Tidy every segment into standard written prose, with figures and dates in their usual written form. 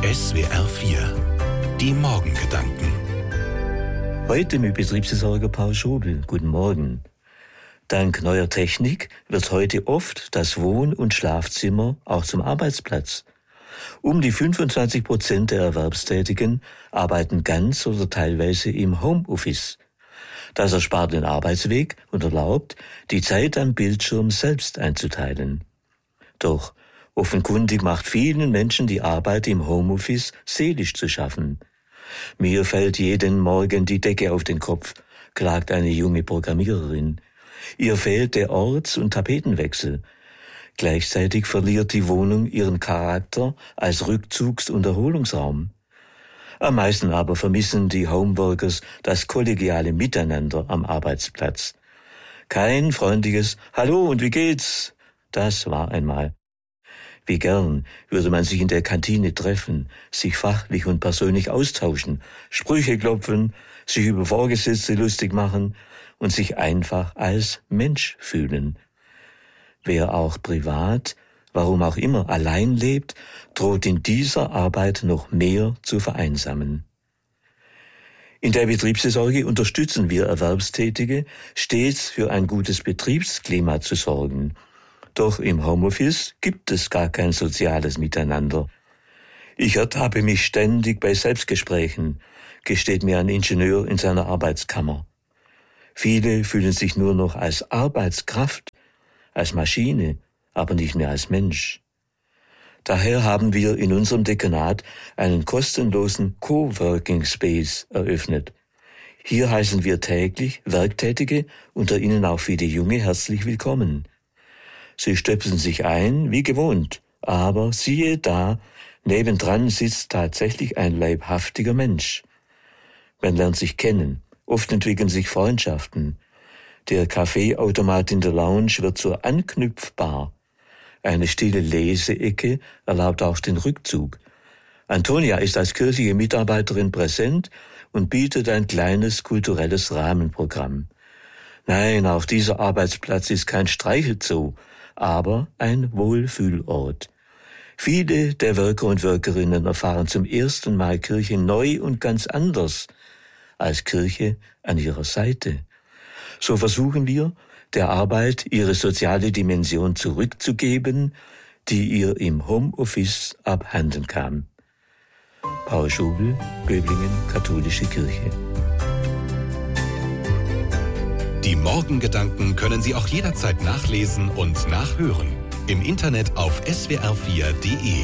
SWR 4, die Morgengedanken. Heute mit Betriebsversorger Paul Schobel. Guten Morgen. Dank neuer Technik wird heute oft das Wohn- und Schlafzimmer auch zum Arbeitsplatz. Um die 25% der Erwerbstätigen arbeiten ganz oder teilweise im Homeoffice. Das erspart den Arbeitsweg und erlaubt, die Zeit am Bildschirm selbst einzuteilen. Doch offenkundig macht vielen Menschen die Arbeit im Homeoffice seelisch zu schaffen. Mir fällt jeden Morgen die Decke auf den Kopf, klagt eine junge Programmiererin. Ihr fehlt der Orts- und Tapetenwechsel. Gleichzeitig verliert die Wohnung ihren Charakter als Rückzugs- und Erholungsraum. Am meisten aber vermissen die Homeworkers das kollegiale Miteinander am Arbeitsplatz. Kein freundliches Hallo und wie geht's? Das war einmal. Wie gern würde man sich in der Kantine treffen, sich fachlich und persönlich austauschen, Sprüche klopfen, sich über Vorgesetzte lustig machen und sich einfach als Mensch fühlen. Wer auch privat, warum auch immer, allein lebt, droht in dieser Arbeit noch mehr zu vereinsamen. In der Betriebsvorsorge unterstützen wir Erwerbstätige, stets für ein gutes Betriebsklima zu sorgen. Doch im Homeoffice gibt es gar kein soziales Miteinander. Ich ertappe mich ständig bei Selbstgesprächen, gesteht mir ein Ingenieur in seiner Arbeitskammer. Viele fühlen sich nur noch als Arbeitskraft, als Maschine, aber nicht mehr als Mensch. Daher haben wir in unserem Dekanat einen kostenlosen Coworking Space eröffnet. Hier heißen wir täglich Werktätige, unter ihnen auch viele Junge, herzlich willkommen. Sie stöpseln sich ein, wie gewohnt, aber siehe da, nebendran sitzt tatsächlich ein leibhaftiger Mensch. Man lernt sich kennen, oft entwickeln sich Freundschaften. Der Kaffeeautomat in der Lounge wird zur Anknüpfbar. Eine stille Leseecke erlaubt auch den Rückzug. Antonia ist als kirchliche Mitarbeiterin präsent und bietet ein kleines kulturelles Rahmenprogramm. Nein, auch dieser Arbeitsplatz ist kein Streichelzoo, aber ein Wohlfühlort. Viele der Worker und Workerinnen erfahren zum ersten Mal Kirche neu und ganz anders als Kirche an ihrer Seite. So versuchen wir, der Arbeit ihre soziale Dimension zurückzugeben, die ihr im Homeoffice abhanden kam. Paul Schobel, Böblingen, Katholische Kirche. Die Morgengedanken können Sie auch jederzeit nachlesen und nachhören. Im Internet auf swr4.de.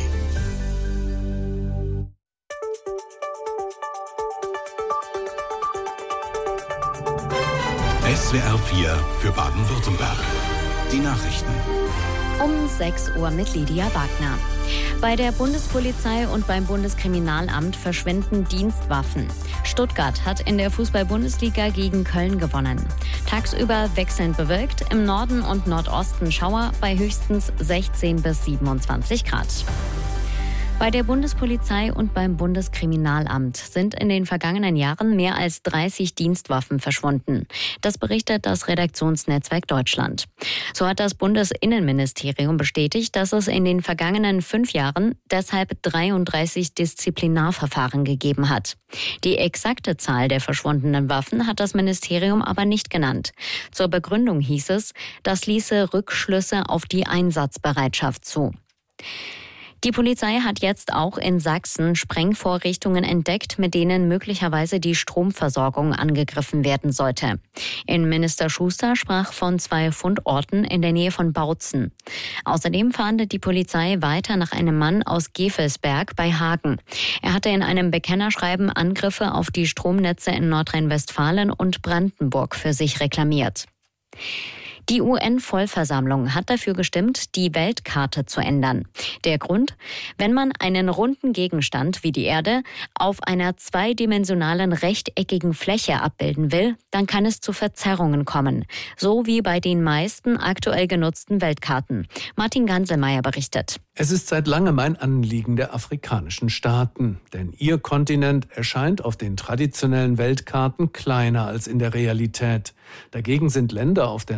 SWR 4 für Baden-Württemberg. Die Nachrichten. Um 6 Uhr mit Lydia Wagner. Bei der Bundespolizei und beim Bundeskriminalamt verschwinden Dienstwaffen. Stuttgart hat in der Fußball-Bundesliga gegen Köln gewonnen. Tagsüber wechselnd bewölkt, im Norden und Nordosten Schauer bei höchstens 16 bis 27 Grad. Bei der Bundespolizei und beim Bundeskriminalamt sind in den vergangenen Jahren mehr als 30 Dienstwaffen verschwunden. Das berichtet das Redaktionsnetzwerk Deutschland. So hat das Bundesinnenministerium bestätigt, dass es in den vergangenen 5 Jahren deshalb 33 Disziplinarverfahren gegeben hat. Die exakte Zahl der verschwundenen Waffen hat das Ministerium aber nicht genannt. Zur Begründung hieß es, das ließe Rückschlüsse auf die Einsatzbereitschaft zu. Die Polizei hat jetzt auch in Sachsen Sprengvorrichtungen entdeckt, mit denen möglicherweise die Stromversorgung angegriffen werden sollte. Innenminister Schuster sprach von 2 Fundorten in der Nähe von Bautzen. Außerdem fahndet die Polizei weiter nach einem Mann aus Gevelsberg bei Hagen. Er hatte in einem Bekennerschreiben Angriffe auf die Stromnetze in Nordrhein-Westfalen und Brandenburg für sich reklamiert. Die UN-Vollversammlung hat dafür gestimmt, die Weltkarte zu ändern. Der Grund? Wenn man einen runden Gegenstand wie die Erde auf einer zweidimensionalen rechteckigen Fläche abbilden will, dann kann es zu Verzerrungen kommen. So wie bei den meisten aktuell genutzten Weltkarten. Martin Ganselmeier berichtet. Es ist seit langem ein Anliegen der afrikanischen Staaten, denn ihr Kontinent erscheint auf den traditionellen Weltkarten kleiner als in der Realität. Dagegen sind Länder auf der nördlichen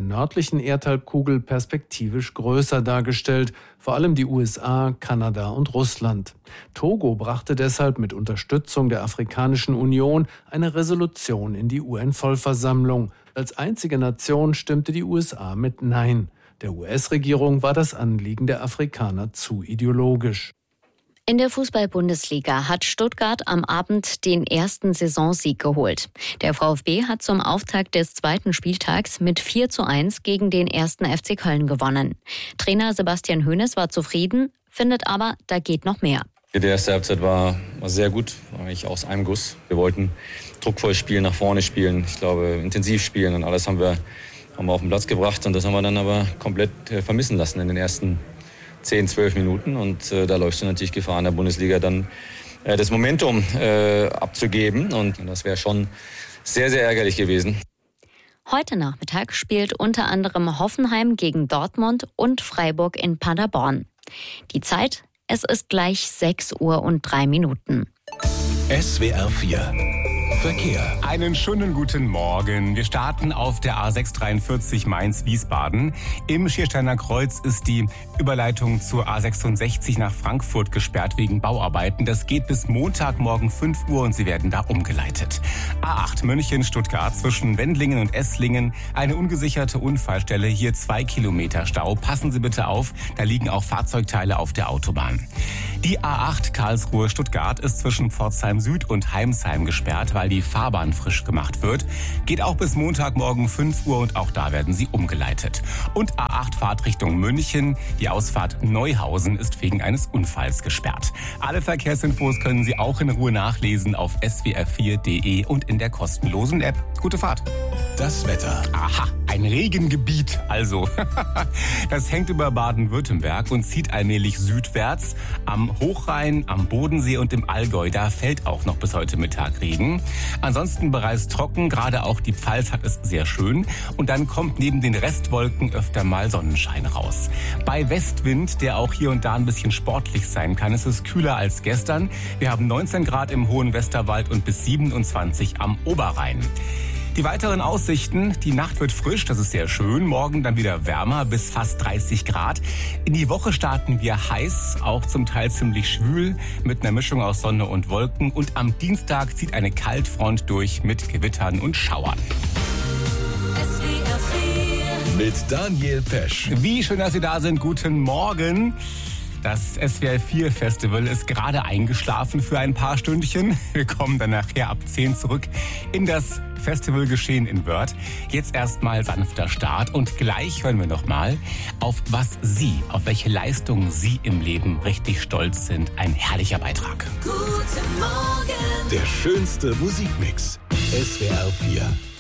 nördlichen Erdhalbkugel perspektivisch größer dargestellt, vor allem die USA, Kanada und Russland. Togo brachte deshalb mit Unterstützung der Afrikanischen Union eine Resolution in die UN-Vollversammlung. Als einzige Nation stimmte die USA mit Nein. Der US-Regierung war das Anliegen der Afrikaner zu ideologisch. In der Fußball-Bundesliga hat Stuttgart am Abend den ersten Saisonsieg geholt. Der VfB hat zum Auftakt des zweiten Spieltags mit 4:1 gegen den 1. FC Köln gewonnen. Trainer Sebastian Hoeneß war zufrieden, findet aber, da geht noch mehr. Die erste Halbzeit war sehr gut, war eigentlich aus einem Guss. Wir wollten druckvoll spielen, nach vorne spielen, ich glaube intensiv spielen und alles haben wir auf den Platz gebracht und das haben wir dann aber komplett vermissen lassen in den ersten 10, 12 Minuten und da läufst du natürlich Gefahr in der Bundesliga dann das Momentum abzugeben und das wäre schon sehr, sehr ärgerlich gewesen. Heute Nachmittag spielt unter anderem Hoffenheim gegen Dortmund und Freiburg in Paderborn. Die Zeit, es ist gleich 6:03 SWR 4 Verkehr. Einen schönen guten Morgen. Wir starten auf der A643 Mainz-Wiesbaden. Im Schiersteiner Kreuz ist die Überleitung zur A66 nach Frankfurt gesperrt wegen Bauarbeiten. Das geht bis Montagmorgen 5 Uhr und Sie werden da umgeleitet. A8 München-Stuttgart zwischen Wendlingen und Esslingen. Eine ungesicherte Unfallstelle. Hier 2 Kilometer Stau. Passen Sie bitte auf, da liegen auch Fahrzeugteile auf der Autobahn. Die A8 Karlsruhe-Stuttgart ist zwischen Pforzheim Süd und Heimsheim gesperrt, weil die Fahrbahn frisch gemacht wird. Geht auch bis Montagmorgen 5 Uhr und auch da werden Sie umgeleitet. Und A8 Fahrtrichtung München. Die Ausfahrt Neuhausen ist wegen eines Unfalls gesperrt. Alle Verkehrsinfos können Sie auch in Ruhe nachlesen auf swr4.de und in der kostenlosen App. Gute Fahrt. Das Wetter. Aha, ein Regengebiet also. Das hängt über Baden-Württemberg und zieht allmählich südwärts. Am Hochrhein, am Bodensee und im Allgäu, da fällt auch noch bis heute Mittag Regen. Ansonsten bereits trocken, gerade auch die Pfalz hat es sehr schön. Und dann kommt neben den Restwolken öfter mal Sonnenschein raus. Bei Westwind, der auch hier und da ein bisschen sportlich sein kann, ist es kühler als gestern. Wir haben 19 Grad im hohen Westerwald und bis 27 am Oberrhein. Die weiteren Aussichten, die Nacht wird frisch, das ist sehr schön. Morgen dann wieder wärmer bis fast 30 Grad. In die Woche starten wir heiß, auch zum Teil ziemlich schwül, mit einer Mischung aus Sonne und Wolken. Und am Dienstag zieht eine Kaltfront durch mit Gewittern und Schauern. Mit Daniel Pesch. Wie schön, dass Sie da sind. Guten Morgen. Das SWR 4 Festival ist gerade eingeschlafen für ein paar Stündchen. Wir kommen dann nachher ab 10 zurück in das Festivalgeschehen in Wörth. Jetzt erstmal sanfter Start und gleich hören wir nochmal, auf welche Leistungen Sie im Leben richtig stolz sind. Ein herrlicher Beitrag. Guten Morgen. Der schönste Musikmix. SWR 4.